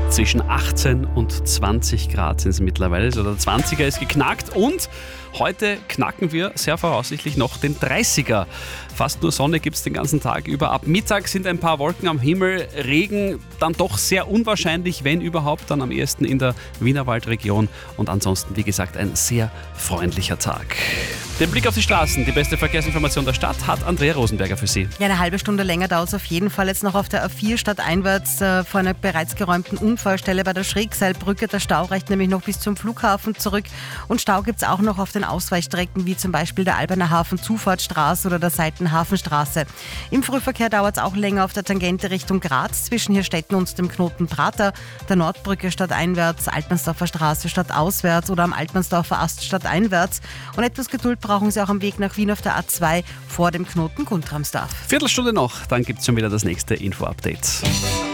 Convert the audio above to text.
Zwischen 18 und 20 Grad sind es mittlerweile. Also der 20er ist geknackt und heute knacken wir sehr voraussichtlich noch den 30er. Fast nur Sonne gibt es den ganzen Tag über. Ab Mittag sind ein paar Wolken am Himmel. Regen dann doch sehr unwahrscheinlich, wenn überhaupt, dann am ehesten in der Wienerwaldregion. Und ansonsten, wie gesagt, ein sehr freundlicher Tag. Den Blick auf die Straßen, die beste Verkehrsinformation der Stadt, hat Andrea Rosenberger für Sie. Ja, eine halbe Stunde länger dauert es auf jeden Fall jetzt noch auf der A4 stadteinwärts vor einer bereits geräumten Unfallstelle bei der Schrägseilbrücke. Der Stau reicht nämlich noch bis zum Flughafen zurück. Und Stau gibt es auch noch auf den Ausweichstrecken, wie zum Beispiel der Alberner Hafen Zufahrtsstraße oder der Seitenhafenstraße. Im Frühverkehr dauert es auch länger auf der Tangente Richtung Graz, zwischen Hirstetten und dem Knoten Prater, der Nordbrücke stadteinwärts, Altmannsdorfer Straße stadtauswärts oder am Altmannsdorfer Ast stadteinwärts. Und etwas Geduld brauchen Sie auch am Weg nach Wien auf der A2 vor dem Knoten Guntramsdorf. Viertelstunde noch, dann gibt es schon wieder das nächste Info-Update.